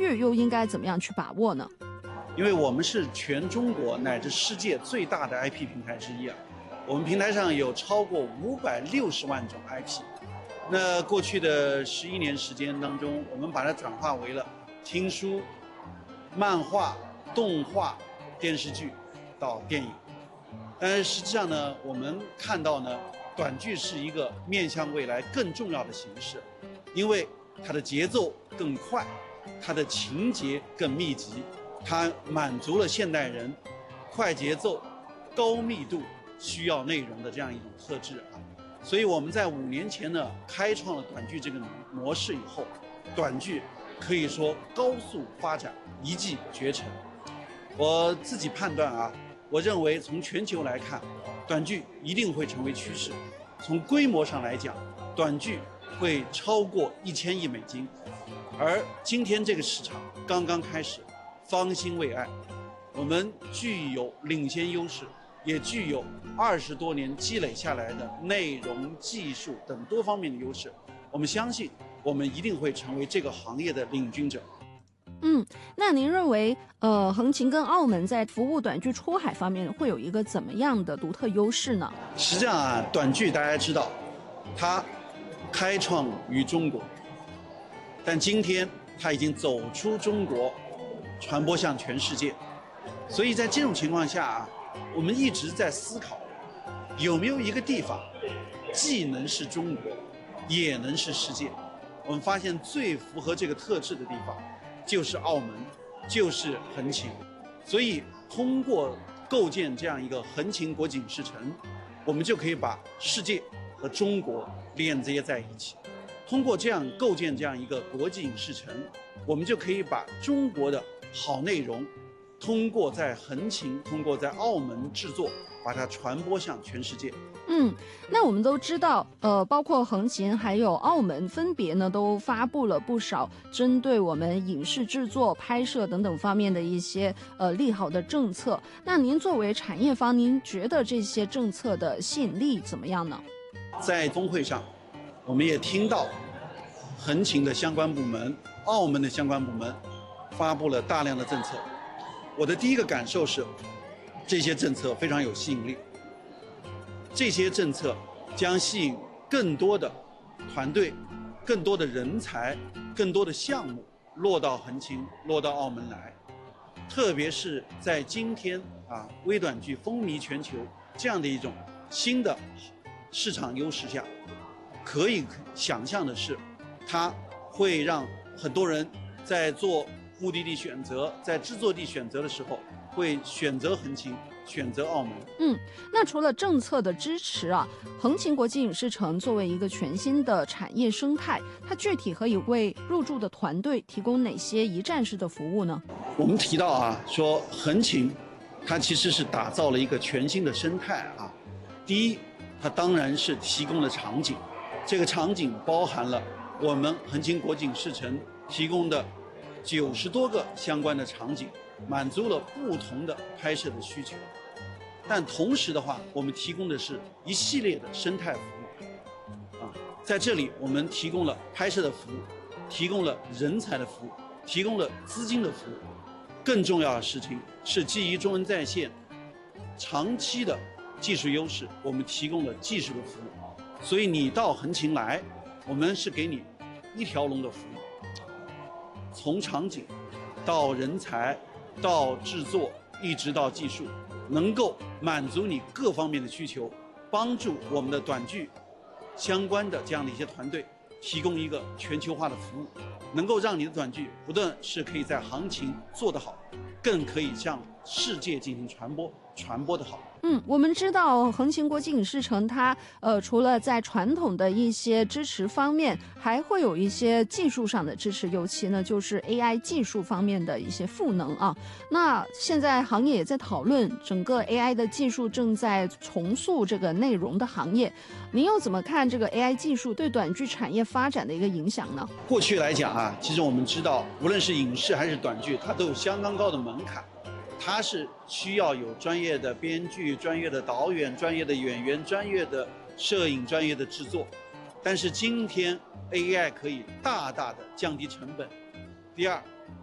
率又应该怎么样去把握呢？ 因为我们是全中国乃至世界最大的 IP 平台之一啊，我们平台上有超过560万种 IP。那过去的11年时间当中，我们把它转化为了听书、漫画、动画、电视剧到电影。但是实际上呢，我们看到呢，短剧是一个面向未来更重要的形式，因为它的节奏更快，它的情节更密集，它满足了现代人快节奏、高密度需要内容的这样一种特质啊。所以我们在5年前呢，开创了短剧这个模式以后，短剧可以说高速发展，一骑绝尘。我自己判断啊，我认为从全球来看，短剧一定会成为趋势。从规模上来讲，短剧会超过1000亿美金，而今天这个市场刚刚开始，方兴未艾，我们具有领先优势，也具有20多年积累下来的内容、技术等多方面的优势。我们相信，我们一定会成为这个行业的领军者。 那您认为，横琴跟澳门在服务短剧出海方面会有一个怎么样的独特优势呢？ 实际上啊，短剧大家知道，它开创于中国，但今天它已经走出中国，传播向全世界。所以在这种情况下啊，我们一直在思考，有没有一个地方，既能是中国，也能是世界。我们发现最符合这个特质的地方，就是澳门，就是横琴。所以通过构建这样一个横琴国际影视城，我们就可以把世界和中国连接在一起。通过这样构建这样一个国际影视城，我们就可以把中国的好内容，通过在横琴，通过在澳门制作，把它传播向全世界。 那我们都知道，包括横琴还有澳门，分别呢都发布了不少针对我们影视制作、拍摄等等方面的一些利好的政策。那您作为产业方，您觉得这些政策的吸引力怎么样呢？ 在峰会上，我们也听到横琴的相关部门、澳门的相关部门发布了大量的政策。我的第一个感受是，这些政策非常有吸引力。这些政策将吸引更多的团队、更多的人才、更多的项目落到横琴、落到澳门来。特别是在今天啊，微短剧风靡全球这样的一种新的市场优势下，可以想象的是，它会让很多人在做目的地选择、在制作地选择的时候，会选择横琴，选择澳门。 那除了政策的支持啊，横琴国际影视城作为一个全新的产业生态，它具体可以为入驻的团队提供哪些一站式的服务呢？ 我们提到啊，说横琴，它其实是打造了一个全新的生态啊。第一，它当然是提供了场景，这个场景包含了我们横琴国际影视城提供的90多个相关的场景，满足了不同的拍摄的需求。但同时的话，我们提供的是一系列的生态服务啊，在这里我们提供了拍摄的服务，提供了人才的服务，提供了资金的服务。更重要的事情是，基于中文在线长期的技术优势，我们提供了技术的服务。所以你到横琴来，我们是给你一条龙的服务，从场景到人才到制作，一直到技术，能够满足你各方面的需求，帮助我们的短剧相关的这样的一些团队提供一个全球化的服务，能够让你的短剧不但是可以在行情做得好，更可以向世界进行传播得好。 我们知道横琴国际影视城它除了在传统的一些支持方面，还会有一些技术上的支持，尤其呢就是 AI 技术方面的一些赋能啊。那现在行业也在讨论，整个 AI 的技术正在重塑这个内容的行业，您又怎么看这个 AI 技术对短剧产业发展的一个影响呢？ 过去来讲啊，其实我们知道，无论是影视还是短剧，它都有相当高的门槛。它是需要有专业的编剧、专业的导演、专业的演员、专业的摄影、专业的制作。但是今天 AI 可以大大的降低成本。第二，